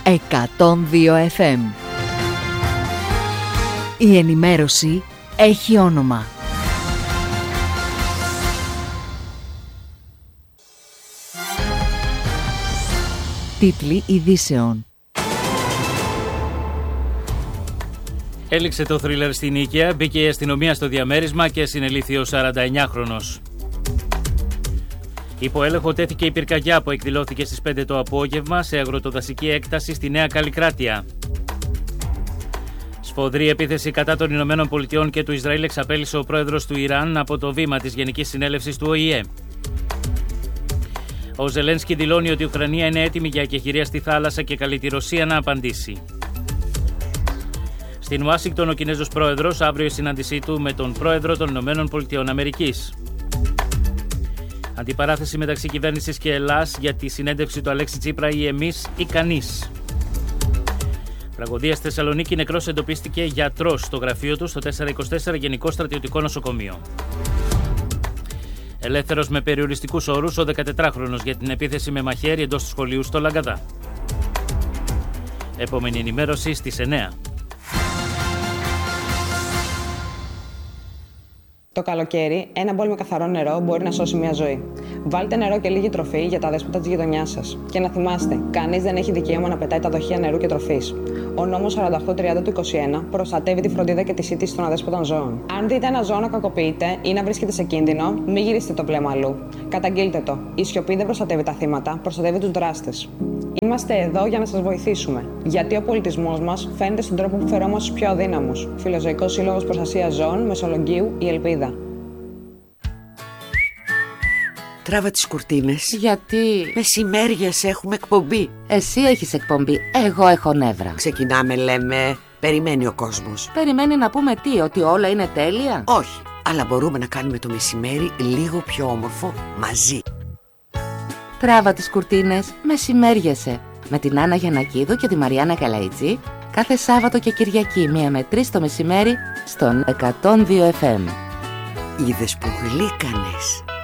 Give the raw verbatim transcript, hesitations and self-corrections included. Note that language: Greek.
εκατόν δύο εφ εμ. Η ενημέρωση έχει όνομα. Τίτλοι ειδήσεων. Έληξε το θρίλερ στην Νίκαια, μπήκε η αστυνομία στο διαμέρισμα και συνελήφθη ο σαρανταεννιάχρονος. Υπό έλεγχο τέθηκε η πυρκαγιά που εκδηλώθηκε στις πέντε το απόγευμα σε αγροτοδασική έκταση στη Νέα Καλλικράτεια. Σφοδρή επίθεση κατά των Ηνωμένων Πολιτειών και του Ισραήλ εξαπέλυσε ο πρόεδρος του Ιράν από το βήμα της Γενικής Συνέλευσης του Ο Η Ε. Ο Ζελένσκι δηλώνει ότι η Ουκρανία είναι έτοιμη για εκεχηρία στη θάλασσα και καλεί τη Ρωσία να απαντήσει. Στην Ουάσιγκτον ο Κινέζος πρόεδρος αύριο η συνάντησή του με τον πρόεδρο των Ηνωμένων Πολιτειών Αμερικής. Αντιπαράθεση μεταξύ κυβέρνησης και Ελλάς για τη συνέντευξη του Αλέξη Τσίπρα ή εμείς ή κανείς. Τραγωδία στη Θεσσαλονίκη, νεκρός εντοπίστηκε γιατρός στο γραφείο του στο τετρακόσια είκοσι τέσσερα Γενικό Στρατιωτικό Νοσοκομείο. Ελεύθερος με περιοριστικούς όρους ο δεκατετράχρονος για την επίθεση με μαχαίρι εντός του σχολείου στο Λαγκαδά. Επόμενη ενημέρωση στις εννιά. Το καλοκαίρι, ένα μπολ με καθαρό νερό μπορεί να σώσει μια ζωή. Βάλτε νερό και λίγη τροφή για τα δέσποτα της γειτονιάς σας. Και να θυμάστε, κανείς δεν έχει δικαίωμα να πετάει τα δοχεία νερού και τροφής. Ο νόμος σαράντα οκτώ τριάντα του είκοσι ένα προστατεύει τη φροντίδα και τη σύντηση των αδέσποτων ζώων. Αν δείτε ένα ζώο να κακοποιείται ή να βρίσκεται σε κίνδυνο, μην γυρίσετε το βλέμμα αλλού. Καταγγείλτε το. Η σιωπή δεν προστατεύει τα θύματα, προστατεύει τους δράστες. Είμαστε εδώ για να σας βοηθήσουμε. Γιατί ο πολιτισμός μας φαίνεται στον τρόπο που φερόμαστε στους πιο αδύναμους. Φιλοζωικός Σύλλογος Προστασίας Ζώων, Μεσολογγίου, η Ελπίδα. Τράβα τις κουρτίνες. Γιατί? Μεσημέριας έχουμε εκπομπή. Εσύ έχεις εκπομπή, εγώ έχω νεύρα. Ξεκινάμε, λέμε. Περιμένει ο κόσμος. Περιμένει να πούμε τι, ότι όλα είναι τέλεια? Όχι, αλλά μπορούμε να κάνουμε το μεσημέρι λίγο πιο όμορφο μαζί. Τράβα τις κουρτίνες, μεσημέριασε. Με την Άννα Γιαννακίδου και τη Μαριάννα Καλαϊτζή κάθε Σάββατο και Κυριακή μία με τρεις το μεσημέρι στον εκατόν δύο εφ εμ. Είδες που γλύκανες.